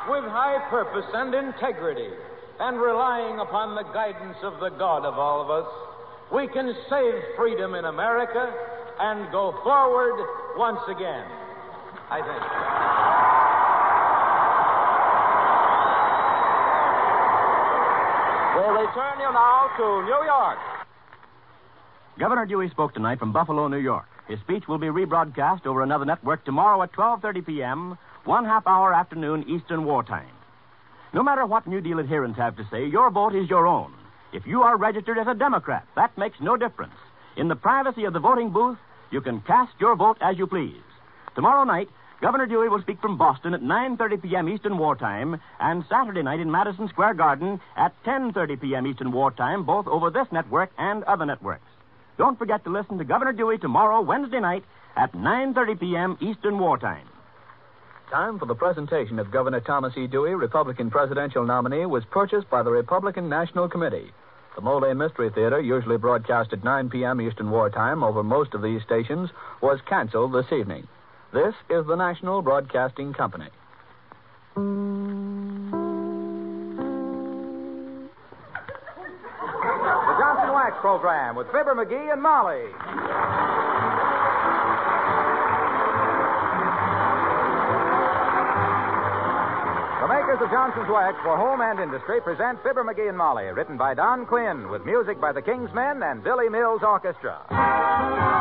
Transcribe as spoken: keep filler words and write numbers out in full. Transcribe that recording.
with high purpose and integrity, and relying upon the guidance of the God of all of us, we can save freedom in America and go forward once again. I think. We'll return you now to New York. Governor Dewey spoke tonight from Buffalo, New York. His speech will be rebroadcast over another network tomorrow at twelve thirty p.m., one half hour afternoon Eastern Wartime. No matter what New Deal adherents have to say, your vote is your own. If you are registered as a Democrat, that makes no difference. In the privacy of the voting booth, you can cast your vote as you please. Tomorrow night, Governor Dewey will speak from Boston at nine thirty p.m. Eastern Wartime, and Saturday night in Madison Square Garden at ten thirty p.m. Eastern Wartime, both over this network and other networks. Don't forget to listen to Governor Dewey tomorrow, Wednesday night, at nine thirty p.m. Eastern Wartime. Time for the presentation of Governor Thomas E. Dewey, Republican presidential nominee, was purchased by the Republican National Committee. The Mole Mystery Theater, usually broadcast at nine p.m. Eastern Wartime over most of these stations, was canceled this evening. This is the National Broadcasting Company. The Johnson Wax Program with Fibber McGee and Molly. The makers of Johnson's Wax for Home and Industry present Fibber McGee and Molly, written by Don Quinn, with music by the King's Men and Billy Mills Orchestra.